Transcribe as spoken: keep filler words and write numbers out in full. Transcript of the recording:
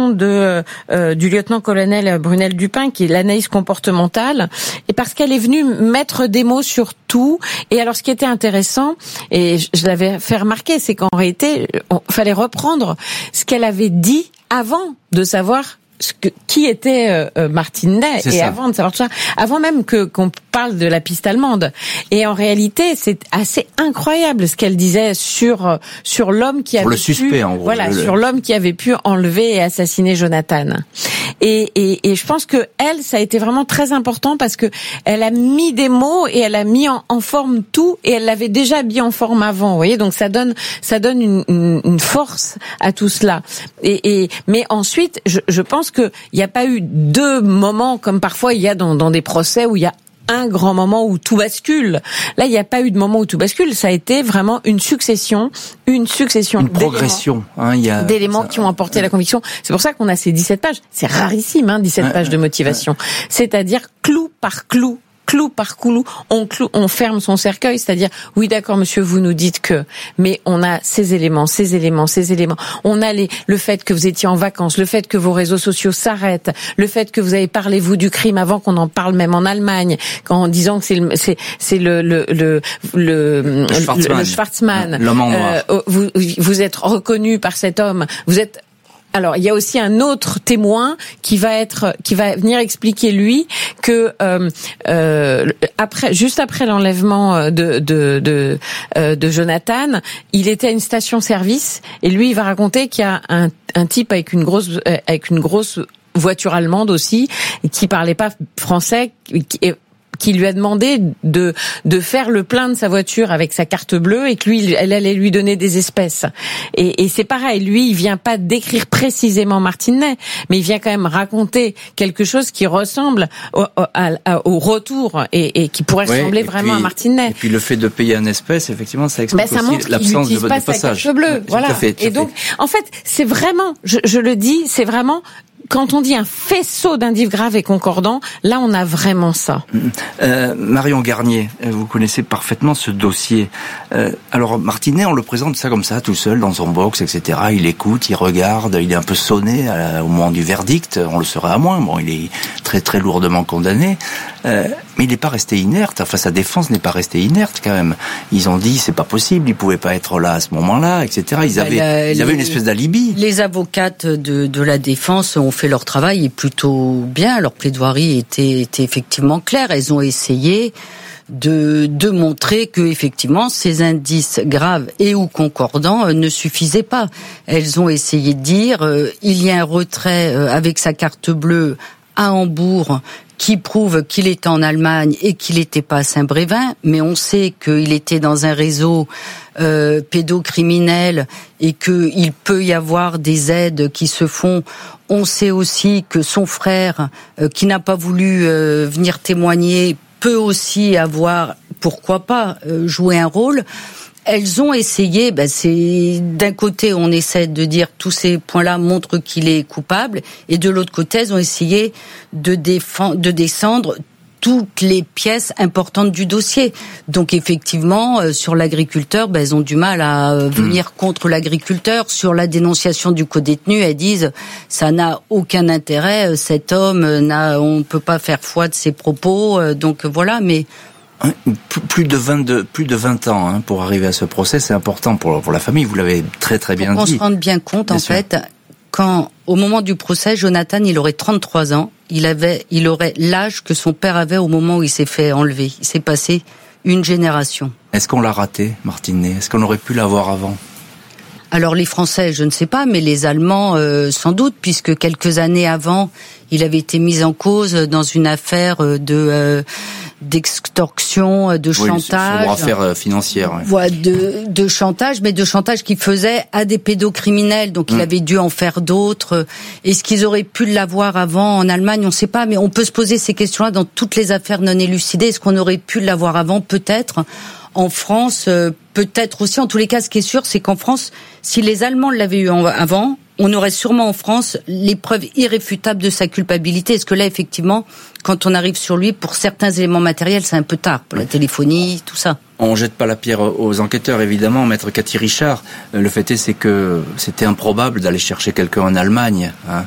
question de euh, du lieutenant-colonel Brunel Dupin, qui est l'analyse comportementale, et parce qu'elle est venue mettre des mots sur tout. Et alors, ce qui était intéressant, et je, je l'avais fait remarquer, c'est qu'en réalité, il fallait reprendre ce qu'elle avait dit avant de savoir ce que, qui était euh, Martine Ney, et ça. Avant de savoir tout ça, avant même que qu'on parle de la piste allemande. Et en réalité, c'est assez incroyable ce qu'elle disait sur sur l'homme qui avait Pour le pu, suspect, en gros, voilà, le... sur l'homme qui avait pu enlever et assassiner Jonathan. Et, et, et je pense que elle, ça a été vraiment très important parce que elle a mis des mots et elle a mis en, en forme tout, et elle l'avait déjà mis en forme avant. Vous voyez, donc ça donne ça donne une, une, une force à tout cela. Et, et mais ensuite, je, je pense que il n'y a pas eu deux moments comme parfois il y a dans, dans des procès où il y a un grand moment où tout bascule. Là, il n'y a pas eu de moment où tout bascule. Ça a été vraiment une succession, une succession une progression, d'éléments, hein, il y a d'éléments ça, qui ont apporté la conviction. C'est pour ça qu'on a ces dix-sept pages. C'est rarissime, hein, dix-sept ouais, pages de motivation. Ouais. C'est-à-dire clou par clou. Clou par clou, on clou, on ferme son cercueil, c'est-à-dire, oui, d'accord, monsieur, vous nous dites que, mais on a ces éléments, ces éléments, ces éléments. On a les, le fait que vous étiez en vacances, le fait que vos réseaux sociaux s'arrêtent, le fait que vous avez parlé, vous, du crime avant qu'on en parle même en Allemagne, en disant que c'est le, c'est, c'est le, le, le, le, le Schwarzman, le Schwarzman. L'homme en noir. Euh, vous, vous êtes reconnu par cet homme, vous êtes. Alors, il y a aussi un autre témoin qui va être, qui va venir expliquer lui que euh, euh, après, juste après l'enlèvement de de de, euh, de Jonathan, il était à une station-service et lui, il va raconter qu'il y a un, un type avec une grosse euh, avec une grosse voiture allemande aussi, qui parlait pas français, qui, qui lui a demandé de de faire le plein de sa voiture avec sa carte bleue et que lui, elle allait lui donner des espèces. Et, et c'est pareil, lui, il vient pas décrire précisément Martine Ney, mais il vient quand même raconter quelque chose qui ressemble au, au, à, au retour et, et qui pourrait ouais, ressembler vraiment puis, à Martine Ney. Et puis le fait de payer en espèces, effectivement, ça explique ben, ça aussi l'absence de, pas de passage. Sa carte bleue, ouais, voilà. Tout à fait, tout et donc, en fait, c'est vraiment, je, je le dis, c'est vraiment. Quand on dit un faisceau d'indices graves et concordants, là, on a vraiment ça. Euh, Marion Garnier, vous connaissez parfaitement ce dossier. Euh, alors, Martine Ney, on le présente ça comme ça, tout seul, dans son box, et cetera. Il écoute, il regarde, il est un peu sonné à, au moment du verdict. On le serait à moins. Bon, il est très, très lourdement condamné. Euh, mais il n'est pas resté inerte. Enfin, sa défense n'est pas restée inerte, quand même. Ils ont dit, c'est pas possible, il pouvait pas être là à ce moment-là, et cetera. Ils avaient, bah, ils avaient les, une espèce d'alibi. Les avocates de, de la défense ont fait leur travail et plutôt bien. Leur plaidoirie était, était effectivement claire. Elles ont essayé de, de montrer que effectivement ces indices graves et ou concordants euh, ne suffisaient pas. Elles ont essayé de dire euh, il y a un retrait euh, avec sa carte bleue à Hambourg qui prouve qu'il était en Allemagne et qu'il n'était pas à Saint-Brévin, mais on sait qu'il était dans un réseau euh, pédocriminel et qu'il peut y avoir des aides qui se font. On sait aussi que son frère, euh, qui n'a pas voulu euh, venir témoigner, peut aussi avoir, pourquoi pas, euh, joué un rôle. Elles ont essayé, ben c'est d'un côté on essaie de dire tous ces points-là montrent qu'il est coupable, et de l'autre côté elles ont essayé de défendre, de descendre toutes les pièces importantes du dossier. Donc effectivement, euh, sur l'agriculteur, ben, elles ont du mal à euh, venir mmh. contre l'agriculteur. Sur la dénonciation du codétenu, elles disent ça n'a aucun intérêt. Cet homme n'a, on peut pas faire foi de ses propos. Euh, donc voilà, mais plus de vingt-deux, plus de vingt ans hein, pour arriver à ce procès, c'est important pour, pour la famille. Vous l'avez très très bien dit. On dit. se rende bien compte, bien en sûr. fait, quand au moment du procès, Jonathan, il aurait trente-trois ans. Il avait, il aurait l'âge que son père avait au moment où il s'est fait enlever. Il s'est passé une génération. Est-ce qu'on l'a raté, Martine Ney ? Est-ce qu'on aurait pu l'avoir avant ? Alors les Français, je ne sais pas, mais les Allemands, euh, sans doute, puisque quelques années avant, il avait été mis en cause dans une affaire de euh, d'extorsion, de oui, chantage. Une affaire financière. Ouais. Voilà, de, de chantage, mais de chantage qu'il faisait à des pédocriminels. Donc, mmh. il avait dû en faire d'autres. Est-ce qu'ils auraient pu l'avoir avant en Allemagne ? On ne sait pas, mais on peut se poser ces questions-là dans toutes les affaires non élucidées. Est-ce qu'on aurait pu l'avoir avant ? Peut-être. En France, euh, peut-être aussi. En tous les cas, ce qui est sûr, c'est qu'en France, si les Allemands l'avaient eu en, avant, on aurait sûrement en France les preuves irréfutables de sa culpabilité. Est-ce que là, effectivement, quand on arrive sur lui, pour certains éléments matériels, c'est un peu tard, pour la téléphonie, tout ça. On jette pas la pierre aux enquêteurs, évidemment, maître Cathy Richard. Le fait est, c'est que c'était improbable d'aller chercher quelqu'un en Allemagne. Hein.